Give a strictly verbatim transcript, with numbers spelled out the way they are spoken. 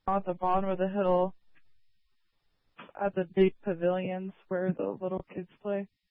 at the bottom of the hill at the big pavilions where the little kids play.